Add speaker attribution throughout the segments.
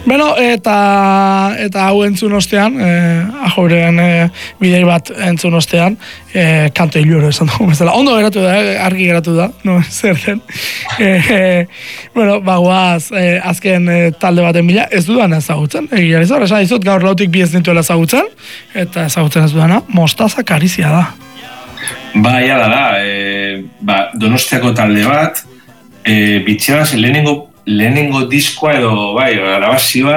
Speaker 1: Beno, eta hau entzun ostean, ajoren bidei bat entzun ostean, kanto hiluro esan dugu bezala. Ondo geratu da, argi geratu da, no, zer den. Bueno, bagoaz, azken talde baten bila, ez dudan ezagutzen, egia izan, esan dizut, gaur lautik bi ez nintuela ezagutzen, eta ezagutzen ez dudana, Mostaza Karizia da.
Speaker 2: Ja da, Donostiako talde bat, bitxeraz, lehenengo diskoa edo, grabazioa,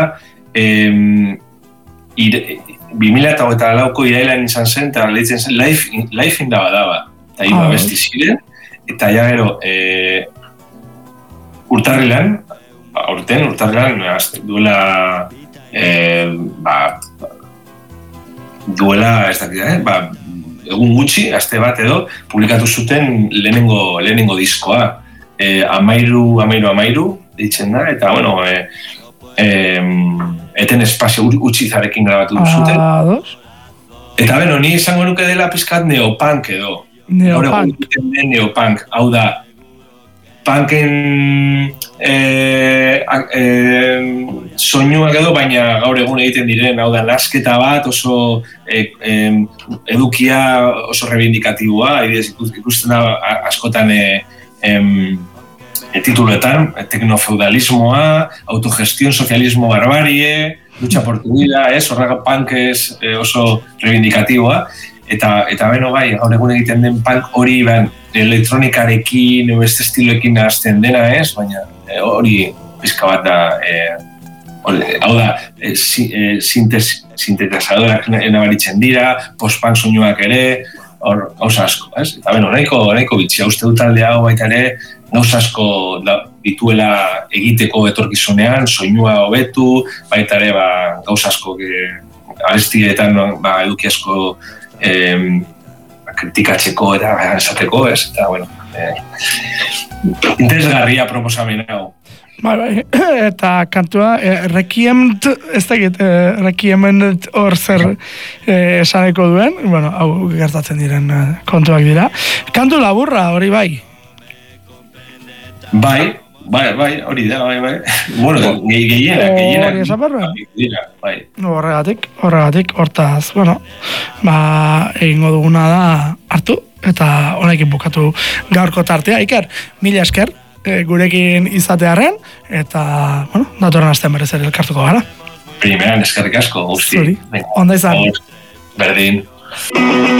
Speaker 2: 2008ko irailan izan zen, eta lehitzen zen Life in Daba, eta iba besti ziren, eta ja gero, urtarrilan, duela, ez dakit, egun gutxi, aste bat edo, publikatu zuten lehenengo diskoa. Amairu, ditzen da, eta, bueno, eten espazio utxizarekin grabatu zuten. Eta, bueno, ni izango nuke dela pizkat neopunk edo. Neopunk, hau da, punken soinuak edo, baina gaur egun egiten diren, hau da, nasketa bat, oso edukia oso reivindikatiboa, ikusten da askotan tituloetan, tecnofeudalismoa, autogestión, socialismo, barbarie, lucha por tu vida, horrega punk oso reivindikatiboa, eta beno gaur egun egiten den punk hori elektronikarekin, beste estiloekin nahazten dena baina hori pizka bat da, hau da, sintetizadorak nabaritzen dira, post-punk soinuak ere, hor gauza asko, eta beno, nahiko bitxia, uste dut talde hau baita ere, gauza asko dituela egiteko etorkizunean, soinua hobetu, baita ere gauza asko arestietan eduki asko kritikatzeko eta esateko, eta bueno, interesgarria proposamen hau.
Speaker 1: Bai, eta kantua, Requiem hor zer esaneko duen, bueno, hau gertatzen diren kontuak dira. Kantu laburra, hori bai? Bai, hori da, bai. Bueno, gehienak. Hori esaparra? Bai. Horregatik, hortaz, bueno, egingo duguna da hartu, eta honekin bukatu gaurko tartea. Iker, mila esker, gurekin izatearen, eta, bueno, datorren astean berez ere elkartuko gara.
Speaker 2: Primeran eskerrik asko, guzti.
Speaker 1: Zuri, onda izan.
Speaker 2: Berdin.